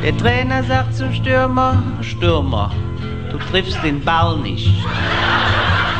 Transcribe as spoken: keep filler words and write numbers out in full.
Der Trainer sagt zum Stürmer, Stürmer, du triffst den Ball nicht.